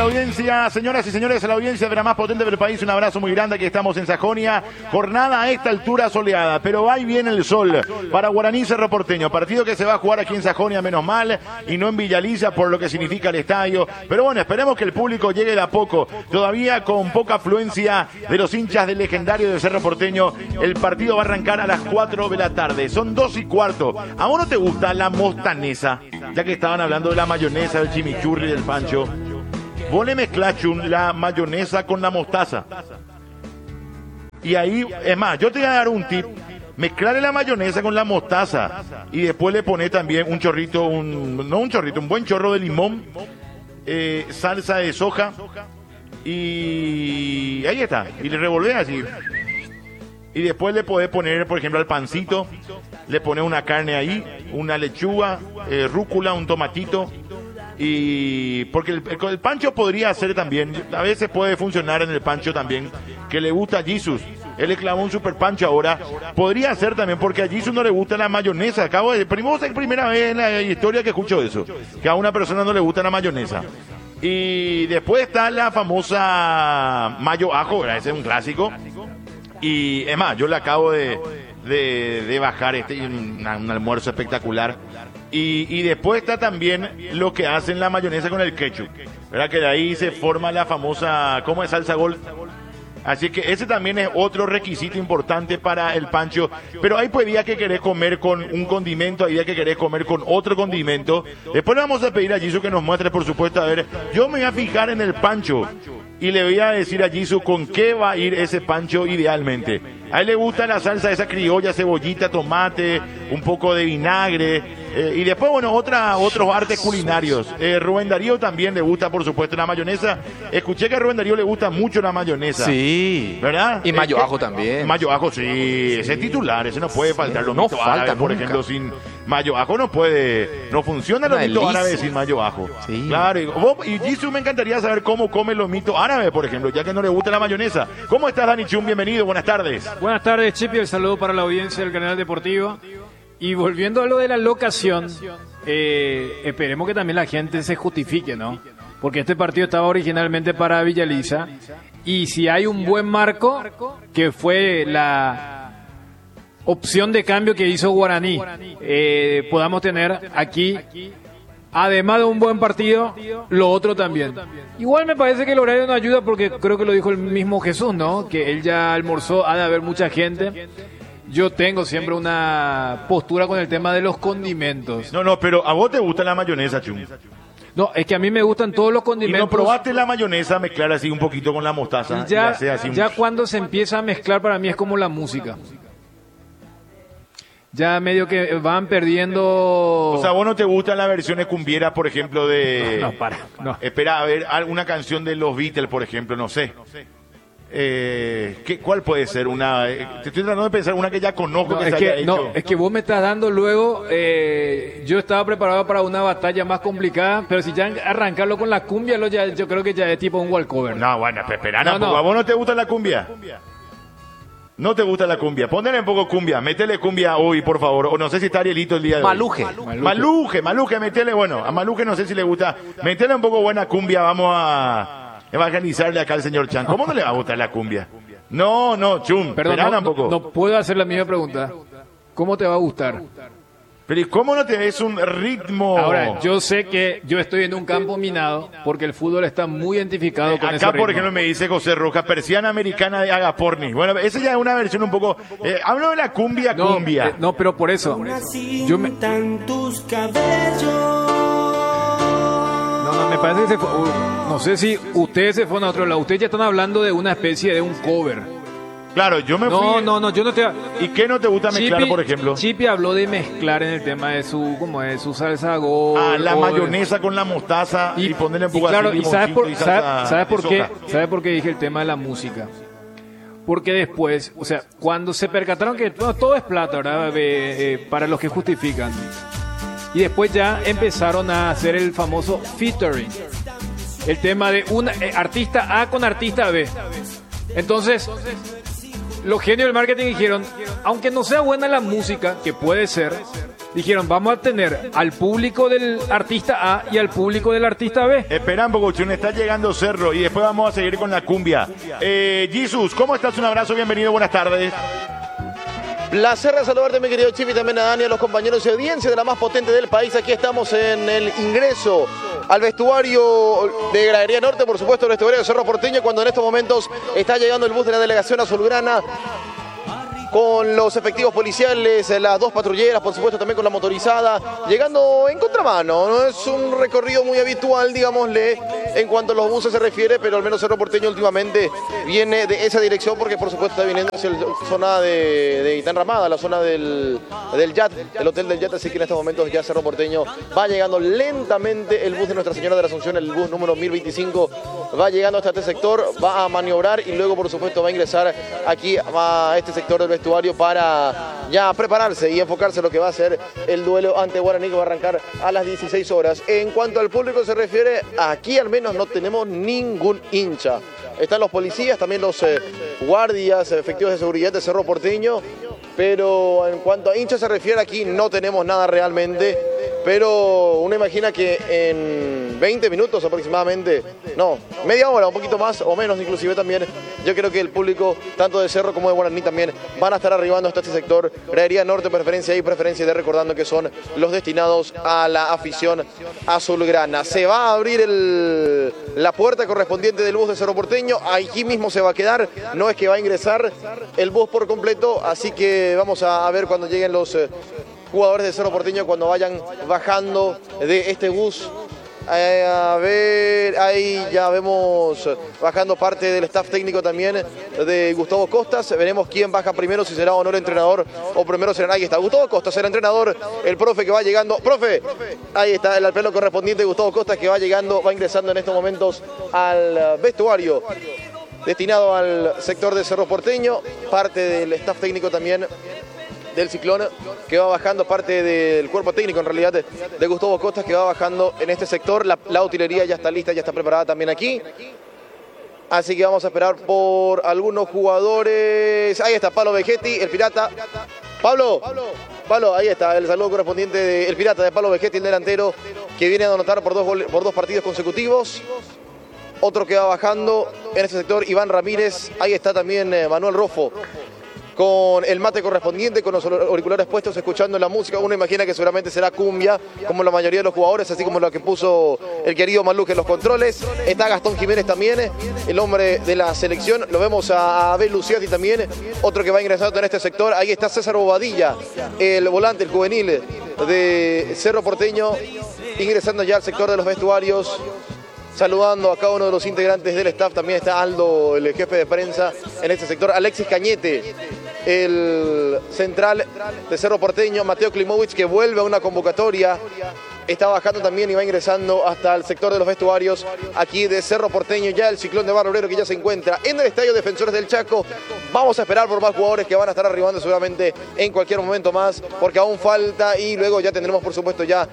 la audiencia, señoras y señores, a la audiencia de la más potente del país, un abrazo muy grande, aquí estamos en Sajonia, jornada a esta altura soleada, pero va y viene el sol para Guaraní Cerro Porteño, partido que se va a jugar aquí en Sajonia, menos mal, y no en Villaliza, por lo que significa el estadio, pero bueno, esperemos que el público llegue de a poco, todavía con poca afluencia de los hinchas del legendario de Cerro Porteño. El partido va a arrancar a las 4 de la tarde, son 2:15. ¿A vos no te gusta la mostanesa? Ya que estaban hablando de la mayonesa, del chimichurri, del pancho. Vos le mezclás, Chun, la mayonesa con la mostaza. Y ahí, es más, yo te voy a dar un tip. Mezclarle la mayonesa con la mostaza. Y después le pones también un chorrito, un buen chorro de limón. Salsa de soja. Y ahí está. Y le revolvés así. Y después le podés poner, por ejemplo, al pancito. Le pones una carne ahí, una lechuga, rúcula, un tomatito. Y porque el pancho podría ser también, a veces puede funcionar en el pancho también, que le gusta a Jesus. Él le clavó un super pancho ahora. Podría ser también porque a Jesus no le gusta la mayonesa. Primera vez en la historia que escucho eso, que a una persona no le gusta la mayonesa. Y después está la famosa mayo ajo, ¿verdad? Ese es un clásico. Y es más, yo le acabo de bajar un almuerzo espectacular. Y después está también lo que hacen la mayonesa con el ketchup, ¿verdad? Que de ahí se forma la famosa, ¿cómo es? Salsa Gol. Así que ese también es otro requisito importante para el pancho. Pero hay pues días que querés comer con un condimento, hay días que querés comer con otro condimento. Después le vamos a pedir a Jisoo que nos muestre, por supuesto, a ver, yo me voy a fijar en el pancho y le voy a decir a Jisoo con qué va a ir ese pancho idealmente. A él le gusta la salsa esa criolla, cebollita, tomate, un poco de vinagre. Y después, bueno, otros artes culinarios. Rubén Darío también le gusta, por supuesto, la mayonesa. Escuché que a Rubén Darío le gusta mucho la mayonesa. Sí. ¿Verdad? Y mayo ajo también. Mayo ajo, sí. Ese es titular, ese no puede faltar. Los mitos árabes, por ejemplo, sin mayo ajo no funciona los mitos árabes sin mayo ajo. Sí. Claro. Y Jisoo, me encantaría saber cómo comen los mitos árabes, por ejemplo, ya que no le gusta la mayonesa. ¿Cómo estás, Dani Chun? Bienvenido, buenas tardes. Buenas tardes, Chipi. El saludo para la audiencia del canal deportivo. Y volviendo a lo de la locación, esperemos que también la gente se justifique, ¿no? Porque este partido estaba originalmente para Villaliza. Y si hay un buen marco, que fue la opción de cambio que hizo Guaraní, podamos tener aquí, además de un buen partido, lo otro también. Igual me parece que el horario no ayuda porque creo que lo dijo el mismo Jesús, ¿no? Que él ya almorzó, ha de haber mucha gente. Yo tengo siempre una postura con el tema de los condimentos. No, pero a vos te gusta la mayonesa, Chum. No, es que a mí me gustan todos los condimentos. ¿Y no probaste la mayonesa mezclar así un poquito con la mostaza? Ya cuando se empieza a mezclar para mí es como la música. Ya medio que van perdiendo... O sea, ¿vos no te gustan las versiones cumbieras, por ejemplo, de... No. Espera, a ver, alguna canción de los Beatles, por ejemplo, no sé. ¿Cuál puede ser? Te estoy tratando de pensar una que ya conozco que se haya hecho. No, es que vos me estás dando luego... yo estaba preparado para una batalla más complicada, pero si ya arrancarlo con la cumbia, yo creo que ya es tipo un walkover. No, bueno, espera, ¿a vos no te gusta la cumbia? No te gusta la cumbia. Ponle un poco cumbia. Métele cumbia hoy, por favor. O no sé si está Arielito el día de Maluje. hoy. Maluje, métele, bueno. A Maluje no sé si le gusta. Métele un poco buena cumbia. Vamos a evangelizarle acá al señor Chan. ¿Cómo no le va a gustar la cumbia? No, Chum. Perdón, un poco. No puedo hacer la misma pregunta. ¿Cómo te va a gustar? Pero ¿y cómo no te ves un ritmo? Ahora, yo sé que yo estoy en un campo minado porque el fútbol está muy identificado con ese ritmo. Acá, por ejemplo, me dice José Rojas, persiana americana de Agaporni. Bueno, esa ya es una versión un poco... hablo de la cumbia. No, pero por eso. Tus cabellos. No, me parece que se fue... no sé si ustedes se fueron a otro lado. Ustedes ya están hablando de una especie de un cover. Claro, yo me fui... No, yo no te... ¿Y qué no te gusta mezclar, por ejemplo? Chipi habló de mezclar en el tema de su salsa Gol. La mayonesa con la mostaza y ponerle un poco claro, así, ¿sabes por qué? ¿Sabe por qué dije el tema de la música? Porque después, o sea, cuando se percataron que todo es plata, ¿verdad? Para los que justifican. Y después ya empezaron a hacer el famoso featuring. El tema de un artista A con artista B. Entonces... los genios del marketing dijeron, aunque no sea buena la música, que puede ser, dijeron, vamos a tener al público del artista A y al público del artista B. Esperan, Bogochón, está llegando Cerro y después vamos a seguir con la cumbia. Jesus, ¿cómo estás? Un abrazo, bienvenido, buenas tardes. Placer de saludarte, mi querido Chipi, también a Dani, a los compañeros de audiencia de la más potente del país. Aquí estamos en el ingreso al vestuario de Gradería Norte, por supuesto, el vestuario de Cerro Porteño, cuando en estos momentos está llegando el bus de la delegación azulgrana con los efectivos policiales, las dos patrulleras, por supuesto, también con la motorizada, llegando en contramano. No es un recorrido muy habitual, digámosle, en cuanto a los buses se refiere, pero al menos Cerro Porteño últimamente viene de esa dirección, porque por supuesto está viniendo hacia la zona de Itán Ramada, la zona del Yat, el hotel del Yat, así que en estos momentos ya Cerro Porteño va llegando lentamente el bus de Nuestra Señora de la Asunción, el bus número 1025, va llegando hasta este sector, va a maniobrar y luego por supuesto va a ingresar aquí a este sector del vestuario para ya prepararse y enfocarse en lo que va a ser el duelo ante Guaraní, que va a arrancar a las 16 horas. En cuanto al público se refiere, aquí al menos no tenemos ningún hincha. Están los policías, también los guardias, efectivos de seguridad de Cerro Porteño, pero en cuanto a hinchas se refiere, aquí no tenemos nada realmente. Pero uno imagina que en 20 minutos aproximadamente, no, media hora, un poquito más o menos inclusive también, yo creo que el público, tanto de Cerro como de Guaraní también, van a estar arribando hasta este sector. Gradería Norte, preferencia y preferencia de, recordando que son los destinados a la afición azulgrana. Se va a abrir la puerta correspondiente del bus de Cerro Porteño, aquí mismo se va a quedar, no es que va a ingresar el bus por completo, así que vamos a ver cuando lleguen los jugadores de Cerro Porteño, cuando vayan bajando de este bus. A ver, ahí ya vemos bajando parte del staff técnico también de Gustavo Costas. Veremos quién baja primero, si será o no el entrenador, o primero será, ahí está Gustavo Costas, el entrenador, el profe que va llegando. Profe, ahí está el alpelo correspondiente de Gustavo Costas, que va llegando, va ingresando en estos momentos al vestuario destinado al sector de Cerro Porteño, parte del staff técnico también del Ciclón, que va bajando, parte del cuerpo técnico en realidad de Gustavo Costas, que va bajando en este sector. La utilería ya está lista, ya está preparada también aquí, así que vamos a esperar por algunos jugadores. Ahí está Pablo Vegetti, el Pirata. Pablo, ahí está el saludo correspondiente del Pirata, de Pablo Vegetti, el delantero, que viene a anotar por dos partidos consecutivos. Otro que va bajando en este sector, Iván Ramírez. Ahí está también Manuel Rofo, con el mate correspondiente, con los auriculares puestos, escuchando la música. Uno imagina que seguramente será cumbia, como la mayoría de los jugadores, así como lo que puso el querido Maluque en los controles. Está Gastón Jiménez también, el hombre de la selección. Lo vemos a Abel Luciati también, otro que va ingresando en este sector. Ahí está César Bobadilla, el volante, el juvenil de Cerro Porteño, ingresando ya al sector de los vestuarios, saludando a cada uno de los integrantes del staff. También está Aldo, el jefe de prensa en este sector. Alexis Cañete, el central de Cerro Porteño. Mateo Klimovich, que vuelve a una convocatoria, está bajando también y va ingresando hasta el sector de los vestuarios aquí de Cerro Porteño. Ya el Ciclón de Barrio Obrero, que ya se encuentra en el Estadio Defensores del Chaco. Vamos a esperar por más jugadores que van a estar arribando seguramente en cualquier momento más, porque aún falta, y luego ya tendremos por supuesto ya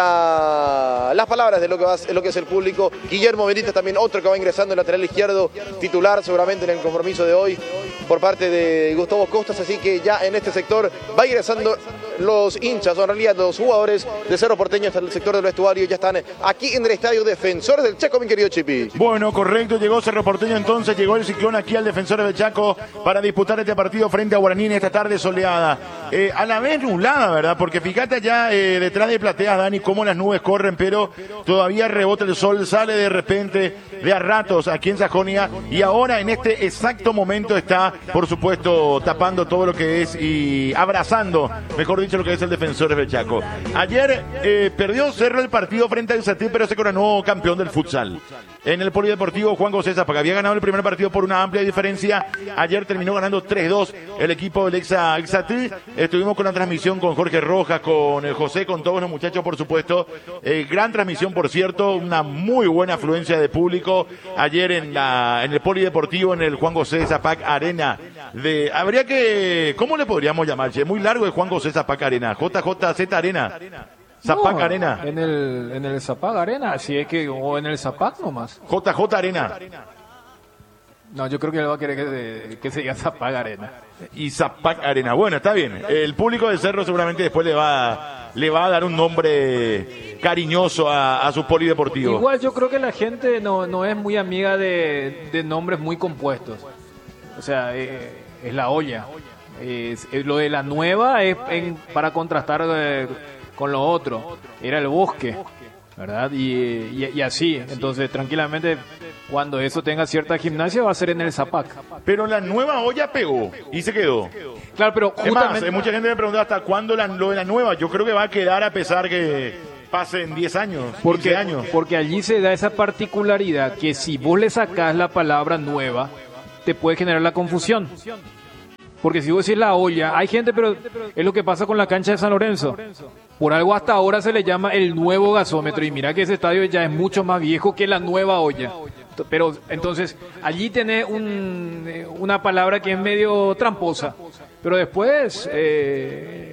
las palabras de lo que es el público. Guillermo Benítez también, otro que va ingresando, el lateral izquierdo, titular seguramente en el compromiso de hoy por parte de Gustavo Costas. Así que ya en este sector va ingresando los hinchas, o en realidad los jugadores de Cerro Porteño hasta el sector del vestuario. Ya están aquí en el Estadio Defensores del Chaco, mi querido Chipi. Bueno, correcto, llegó Cerro Porteño entonces, llegó el Ciclón aquí al Defensores del Chaco para disputar este partido frente a Guaraní en esta tarde soleada. A la vez nublada, ¿verdad? Porque fíjate allá detrás de plateas, Dani, cómo las nubes corren, pero todavía rebota el sol, sale de repente, de a ratos aquí en Sajonia, y ahora en este exacto momento está, por supuesto, tapando todo lo que es y abrazando, mejor dicho, lo que es el Defensores del Chaco. Ayer perdió Cerro el partido frente al Satí, pero se coronó campeón del futsal. En el Polideportivo Juan José Zapaga había ganado el primer partido por una amplia diferencia. Ayer terminó ganando 3-2 el equipo del Exatí. Estuvimos con la transmisión con Jorge Rojas, con José, con todos los muchachos, por supuesto. Gran transmisión, por cierto, una muy buena afluencia de público ayer en el Polideportivo, en el Juan José Zapaga Arena. Habría que, ¿cómo le podríamos llamar? Muy largo el Juan José Zapaga Arena, JJZ Arena. Zapac No, Arena. En el Zapac Arena, si es que, o en el Zapac nomás. JJ Arena. No, yo creo que él va a querer que se diga Zapac Arena. Y Zapac Arena. Bueno, está bien. El público de Cerro seguramente después le va le va a dar un nombre cariñoso a su polideportivo. Igual yo creo que la gente no es muy amiga de nombres muy compuestos. O sea, es la olla. Lo de la nueva es para contrastar con lo otro. Era el bosque, ¿verdad? Y así. Entonces, tranquilamente, cuando eso tenga cierta gimnasia, va a ser en el Zapac. Pero la nueva olla pegó y se quedó. Claro, pero Es más, justamente... mucha gente me pregunta hasta cuándo lo de la nueva. Yo creo que va a quedar a pesar que pasen 10 años, 15 años. Porque allí se da esa particularidad que si vos le sacás la palabra nueva, te puede generar la confusión. Porque si vos decís la olla, hay gente, pero es lo que pasa con la cancha de San Lorenzo. Por algo hasta ahora se le llama el nuevo gasómetro. Y mira que ese estadio ya es mucho más viejo que la nueva olla. Pero entonces, allí tenés una palabra que es medio tramposa. Pero después...